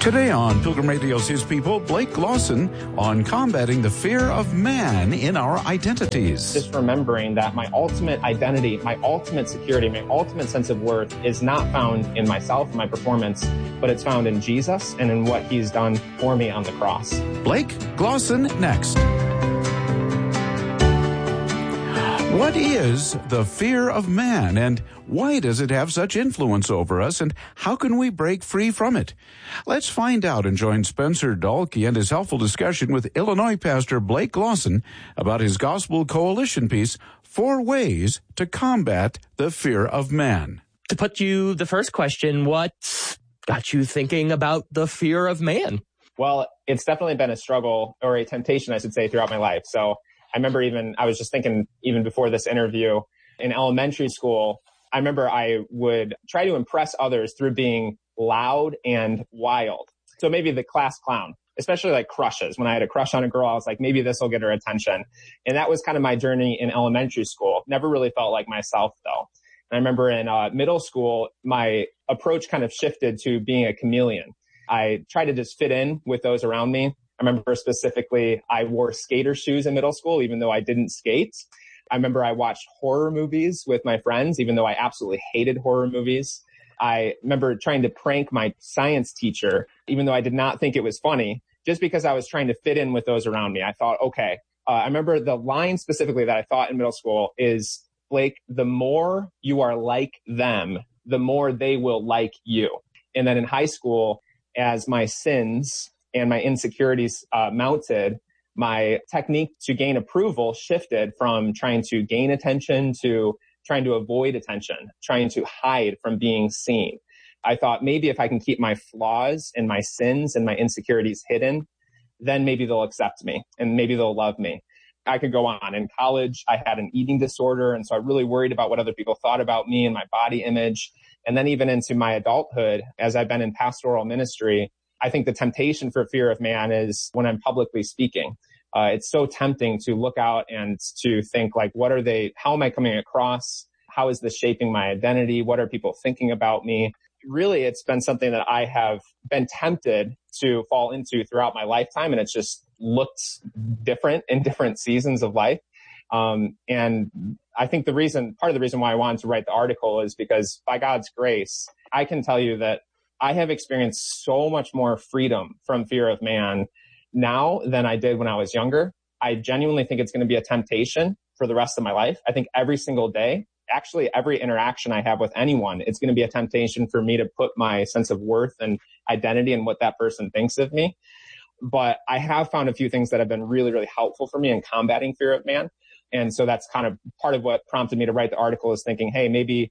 Today on Pilgrim Radio's His People, Blake Lawson on combating the fear of man in our identities. Just remembering that my ultimate identity, my ultimate security, my ultimate sense of worth is not found in myself, my performance, but it's found in Jesus and in what he's done for me on the cross. Blake Lawson next. What is the fear of man, and why does it have such influence over us, and how can we break free from it? Let's find out and join Spencer Dalkey and his helpful discussion with Illinois pastor Blake Lawson about his Gospel Coalition piece, 4 Ways to Combat the Fear of Man. To put you the first question, what got you thinking about the fear of man? Well, it's definitely been a struggle, or a temptation, I should say, throughout my life. So I remember I was just thinking even before this interview, in elementary school, I remember I would try to impress others through being loud and wild. So maybe the class clown, especially like crushes. When I had a crush on a girl, I was like, maybe this will get her attention. And that was kind of my journey in elementary school. Never really felt like myself, though. And I remember in middle school, my approach kind of shifted to being a chameleon. I tried to just fit in with those around me. I remember specifically I wore skater shoes in middle school, even though I didn't skate. I remember I watched horror movies with my friends, even though I absolutely hated horror movies. I remember trying to prank my science teacher, even though I did not think it was funny, just because I was trying to fit in with those around me. I thought, okay. I remember the line specifically that I thought in middle school is, Blake, the more you are like them, the more they will like you. And then in high school, as my sins and my insecurities mounted, my technique to gain approval shifted from trying to gain attention to trying to avoid attention, trying to hide from being seen. I thought maybe if I can keep my flaws and my sins and my insecurities hidden, then maybe they'll accept me and maybe they'll love me. I could go on. In college, I had an eating disorder, and so I really worried about what other people thought about me and my body image. And then even into my adulthood, as I've been in pastoral ministry, I think the temptation for fear of man is when I'm publicly speaking. It's so tempting to look out and to think like, how am I coming across? How is this shaping my identity? What are people thinking about me? Really, it's been something that I have been tempted to fall into throughout my lifetime. And it's just looked different in different seasons of life. And I think part of the reason why I wanted to write the article is because by God's grace, I can tell you that I have experienced so much more freedom from fear of man now than I did when I was younger. I genuinely think it's going to be a temptation for the rest of my life. I think every single day, actually every interaction I have with anyone, it's going to be a temptation for me to put my sense of worth and identity and what that person thinks of me. But I have found a few things that have been really, really helpful for me in combating fear of man. And so that's kind of part of what prompted me to write the article, is thinking, hey, maybe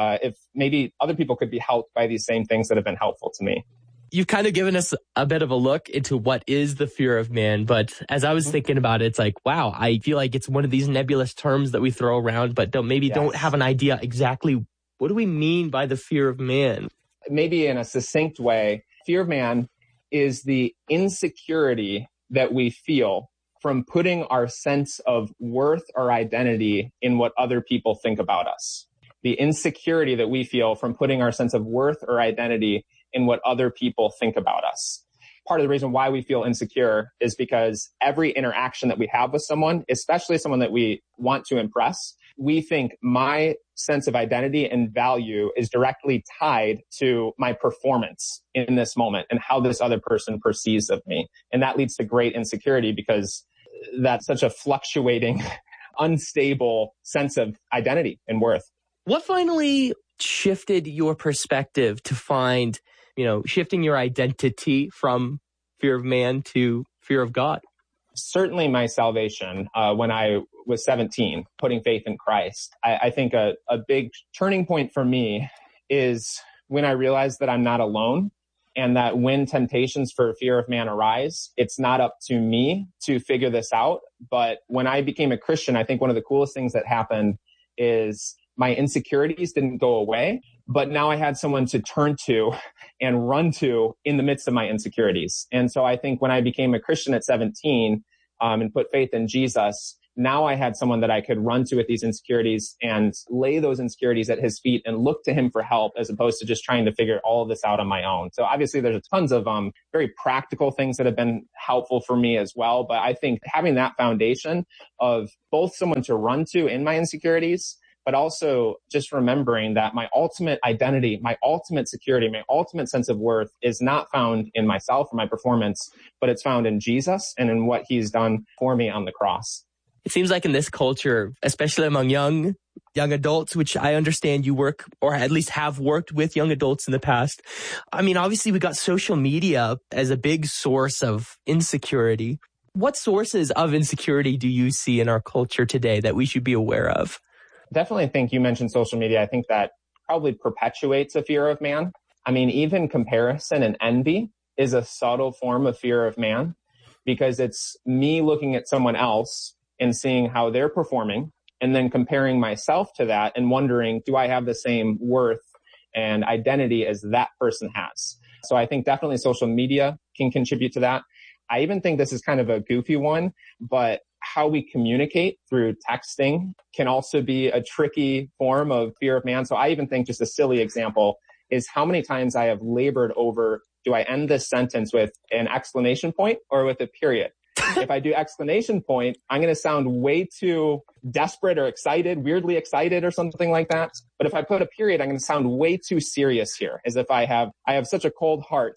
other people could be helped by these same things that have been helpful to me. You've kind of given us a bit of a look into what is the fear of man. But as I was thinking about it, it's like, wow, I feel like it's one of these nebulous terms that we throw around, but don't have an idea exactly what do we mean by the fear of man? Maybe in a succinct way, fear of man is the insecurity that we feel from putting our sense of worth or identity in what other people think about us. The insecurity that we feel from putting our sense of worth or identity in what other people think about us. Part of the reason why we feel insecure is because every interaction that we have with someone, especially someone that we want to impress, we think my sense of identity and value is directly tied to my performance in this moment and how this other person perceives of me. And that leads to great insecurity because that's such a fluctuating, unstable sense of identity and worth. What finally shifted your perspective to find, shifting your identity from fear of man to fear of God? Certainly my salvation when I was 17, putting faith in Christ. I think a big turning point for me is when I realized that I'm not alone, and that when temptations for fear of man arise, it's not up to me to figure this out. But when I became a Christian, I think one of the coolest things that happened is my insecurities didn't go away, but now I had someone to turn to and run to in the midst of my insecurities. And so I think when I became a Christian at 17 and put faith in Jesus, now I had someone that I could run to with these insecurities and lay those insecurities at his feet and look to him for help, as opposed to just trying to figure all of this out on my own. So obviously there's tons of very practical things that have been helpful for me as well. But I think having that foundation of both someone to run to in my insecurities, but also just remembering that my ultimate identity, my ultimate security, my ultimate sense of worth is not found in myself or my performance, but it's found in Jesus and in what he's done for me on the cross. It seems like in this culture, especially among young adults, which I understand you work or at least have worked with young adults in the past. I mean, obviously we got social media as a big source of insecurity. What sources of insecurity do you see in our culture today that we should be aware of? Definitely think you mentioned social media. I think that probably perpetuates a fear of man. I mean, even comparison and envy is a subtle form of fear of man, because it's me looking at someone else and seeing how they're performing and then comparing myself to that and wondering, do I have the same worth and identity as that person has? So I think definitely social media can contribute to that. I even think this is kind of a goofy one, but how we communicate through texting can also be a tricky form of fear of man. So I even think just a silly example is how many times I have labored over, do I end this sentence with an exclamation point or with a period? If I do exclamation point, I'm going to sound way too desperate or excited, weirdly excited or something like that. But if I put a period, I'm going to sound way too serious here, as if I have such a cold heart.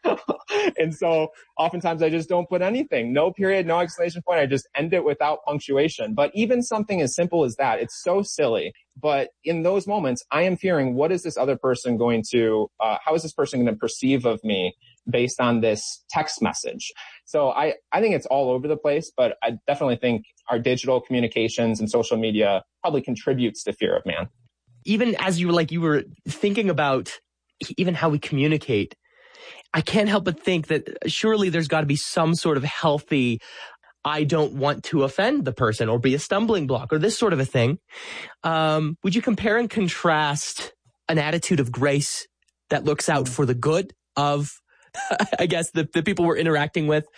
And so oftentimes I just don't put anything, no period, no exclamation point. I just end it without punctuation. But even something as simple as that, it's so silly. But in those moments, I am fearing, what is this other person going to, how is this person going to perceive of me based on this text message? So I think it's all over the place, but I definitely think our digital communications and social media probably contributes to fear of man. Even as you were thinking about even how we communicate, I can't help but think that surely there's got to be some sort of healthy, I don't want to offend the person or be a stumbling block or this sort of a thing. Would you compare and contrast an attitude of grace that looks out for the good of, I guess, the people we're interacting with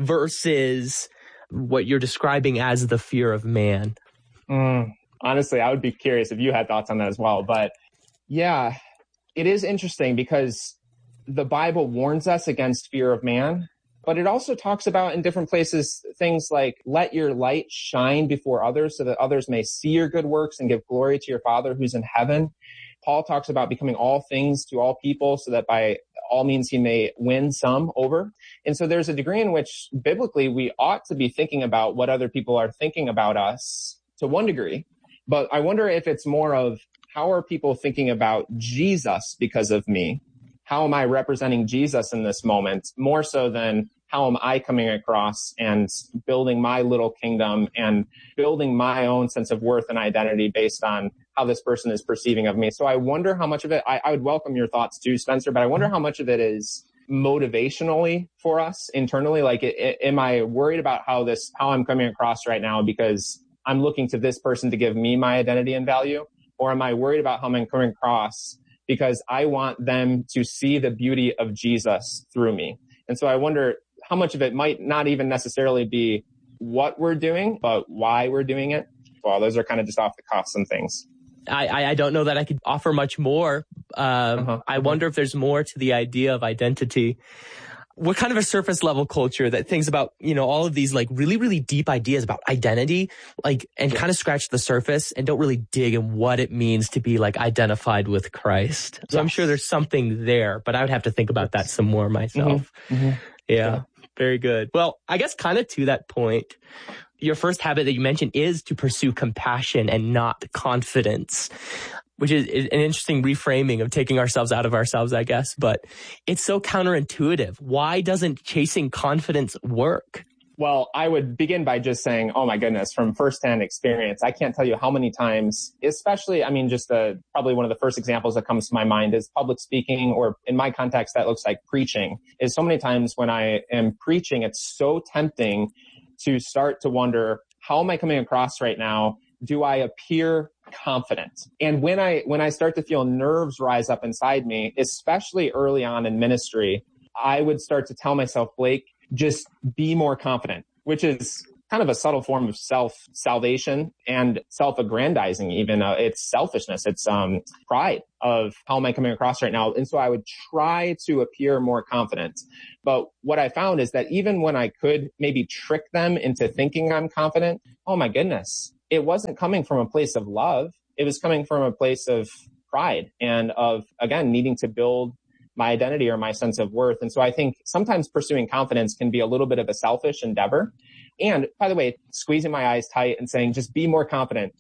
versus what you're describing as the fear of man? Honestly, I would be curious if you had thoughts on that as well. But yeah, it is interesting because the Bible warns us against fear of man, but it also talks about in different places things like, let your light shine before others so that others may see your good works and give glory to your Father who's in heaven. Paul talks about becoming all things to all people so that by all means he may win some over. And so there's a degree in which biblically we ought to be thinking about what other people are thinking about us to one degree. But I wonder if it's more of, how are people thinking about Jesus because of me? How am I representing Jesus in this moment? More so than how am I coming across and building my little kingdom and building my own sense of worth and identity based on how this person is perceiving of me. So I wonder how much of it, I would welcome your thoughts too, Spencer, but I wonder how much of it is motivationally for us internally. Like, am I worried about how I'm coming across right now because I'm looking to this person to give me my identity and value? Or am I worried about how I'm coming across because I want them to see the beauty of Jesus through me? And so I wonder how much of it might not even necessarily be what we're doing, but why we're doing it. Well, those are kind of just off the cuff some things. I don't know that I could offer much more. I wonder if there's more to the idea of identity. We're kind of a surface level culture that thinks about, all of these like really, really deep ideas about identity, and kind of scratch the surface and don't really dig in what it means to be like identified with Christ. So I'm sure there's something there, but I would have to think about that some more myself. Yeah, very good. Well, I guess kind of to that point, your first habit that you mentioned is to pursue compassion and not confidence, which is an interesting reframing of taking ourselves out of ourselves, I guess. But it's so counterintuitive. Why doesn't chasing confidence work? Well, I would begin by just saying, oh my goodness, from firsthand experience, I can't tell you how many times, especially, probably one of the first examples that comes to my mind is public speaking, or in my context, that looks like preaching, is so many times when I am preaching, it's so tempting to start to wonder, how am I coming across right now? Do I appear confident? And when I start to feel nerves rise up inside me, especially early on in ministry, I would start to tell myself, Blake, just be more confident, which is kind of a subtle form of self-salvation and self-aggrandizing even. It's selfishness. It's pride of how am I coming across right now? And so I would try to appear more confident. But what I found is that even when I could maybe trick them into thinking I'm confident, oh my goodness, it wasn't coming from a place of love. It was coming from a place of pride and of, again, needing to build my identity or my sense of worth. And so I think sometimes pursuing confidence can be a little bit of a selfish endeavor. And by the way, squeezing my eyes tight and saying, just be more confident,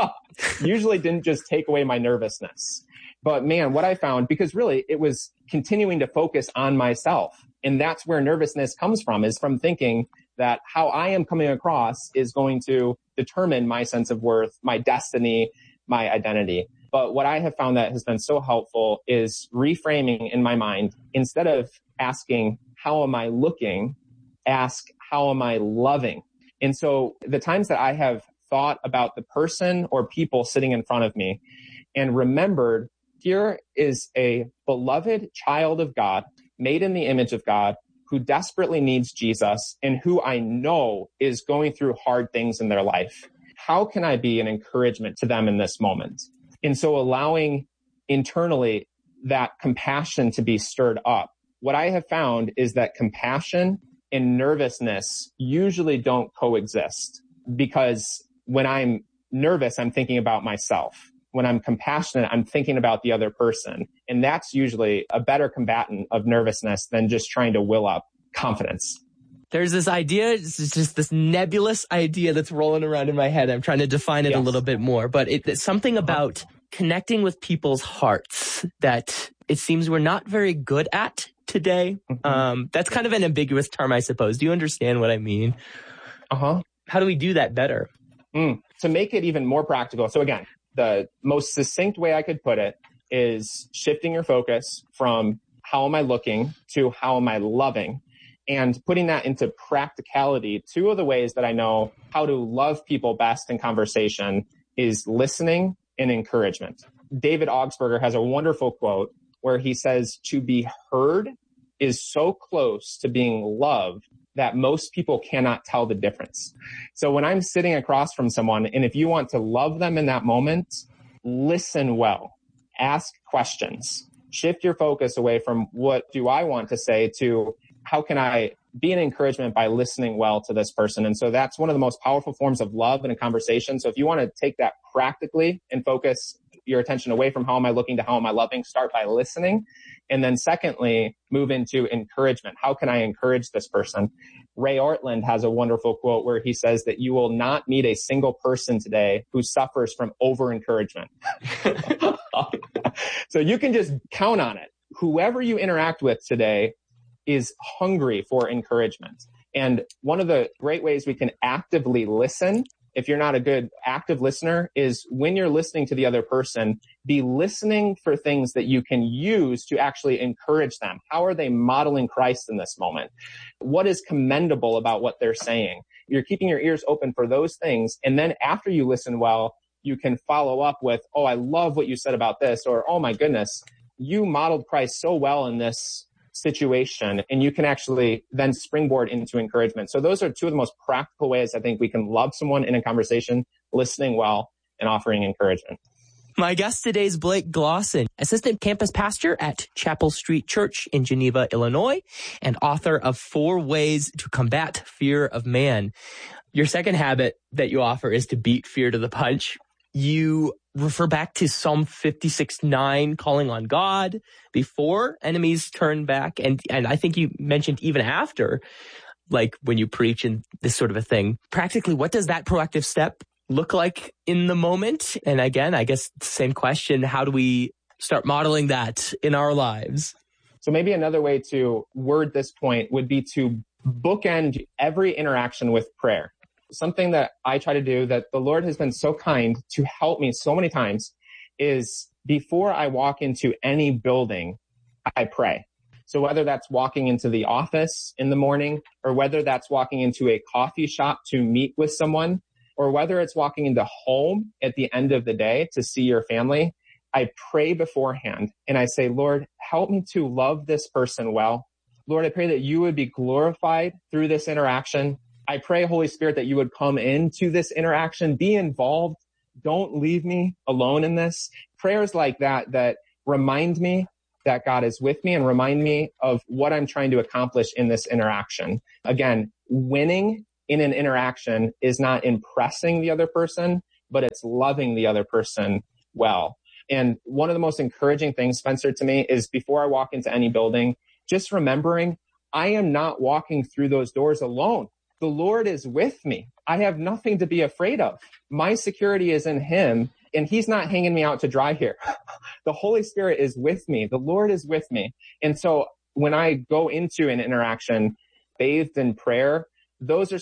usually didn't just take away my nervousness. But man, what I found, because really it was continuing to focus on myself. And that's where nervousness comes from, is from thinking that how I am coming across is going to determine my sense of worth, my destiny, my identity. But what I have found that has been so helpful is reframing in my mind, instead of asking, how am I looking? Ask, how am I loving? And so the times that I have thought about the person or people sitting in front of me and remembered, here is a beloved child of God, made in the image of God, who desperately needs Jesus and who I know is going through hard things in their life. How can I be an encouragement to them in this moment? And so allowing internally that compassion to be stirred up. What I have found is that compassion and nervousness usually don't coexist, because when I'm nervous, I'm thinking about myself. When I'm compassionate, I'm thinking about the other person. And that's usually a better combatant of nervousness than just trying to will up confidence. There's this idea, it's just this nebulous idea that's rolling around in my head. I'm trying to define it a little bit more, but it's something about connecting with people's hearts that it seems we're not very good at today. That's kind of an ambiguous term, I suppose. Do you understand what I mean? How do we do that better? To make it even more practical. So again, the most succinct way I could put it is shifting your focus from how am I looking to how am I loving, and putting that into practicality. Two of the ways that I know how to love people best in conversation is listening and encouragement. David Augsburger has a wonderful quote where he says, to be heard is so close to being loved that most people cannot tell the difference. So when I'm sitting across from someone, and if you want to love them in that moment, listen well, ask questions, shift your focus away from what do I want to say to how can I be an encouragement by listening well to this person. And so that's one of the most powerful forms of love in a conversation. So if you want to take that practically and focus your attention away from how am I looking to how am I loving, start by listening. And then secondly, move into encouragement. How can I encourage this person? Ray Ortland has a wonderful quote where he says that you will not meet a single person today who suffers from over-encouragement. So you can just count on it. Whoever you interact with today is hungry for encouragement. And one of the great ways we can actively listen, if you're not a good active listener, is when you're listening to the other person, be listening for things that you can use to actually encourage them. How are they modeling Christ in this moment? What is commendable about what they're saying? You're keeping your ears open for those things. And then after you listen well, you can follow up with, oh, I love what you said about this, or, oh my goodness, you modeled Christ so well in this situation, and you can actually then springboard into encouragement. So those are two of the most practical ways I think we can love someone in a conversation, listening well and offering encouragement. My guest today is Blake Glosson, assistant campus pastor at Chapel Street Church in Geneva, Illinois, and author of 4 Ways to Combat Fear of Man. Your second habit that you offer is to beat fear to the punch. You refer back to Psalm 56:9, calling on God before enemies turn back. And I think you mentioned even after, like when you preach and this sort of a thing. Practically, what does that proactive step look like in the moment? And again, I guess same question, how do we start modeling that in our lives? So maybe another way to word this point would be to bookend every interaction with prayer. Something that I try to do that the Lord has been so kind to help me so many times is before I walk into any building, I pray. So whether that's walking into the office in the morning, or whether that's walking into a coffee shop to meet with someone, or whether it's walking into home at the end of the day to see your family, I pray beforehand and I say, Lord, help me to love this person well. Lord, I pray that you would be glorified through this interaction. I pray, Holy Spirit, that you would come into this interaction, be involved. Don't leave me alone in this. Prayers like that remind me that God is with me and remind me of what I'm trying to accomplish in this interaction. Again, winning in an interaction is not impressing the other person, but it's loving the other person well. And one of the most encouraging things, Spencer, to me is before I walk into any building, just remembering I am not walking through those doors alone. The Lord is with me. I have nothing to be afraid of. My security is in him, and he's not hanging me out to dry here. The Holy Spirit is with me. The Lord is with me. And so when I go into an interaction bathed in prayer, those are